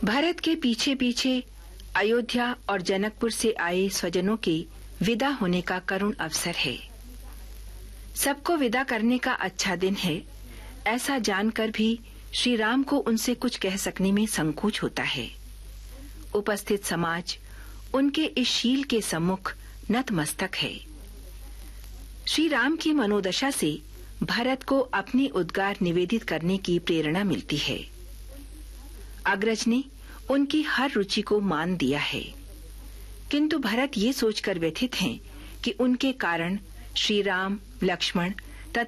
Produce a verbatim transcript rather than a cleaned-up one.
भरत के पीछे पीछे अयोध्या और जनकपुर से आए स्वजनों के विदा होने का करुण अवसर है। सबको विदा करने का अच्छा दिन है, ऐसा जानकर भी श्री राम को उनसे कुछ कह सकने में संकोच होता है। उपस्थित समाज उनके इस शील के सम्मुख नतमस्तक है। श्री राम की मनोदशा से भरत को अपनी उद्गार निवेदित करने की प्रेरणा मिलती है। अग्रज ने उनकी हर रुचि को मान दिया है, किंतु भरत ये सोचकर व्यथित हैं कि उनके कारण श्री राम, लक्ष्मण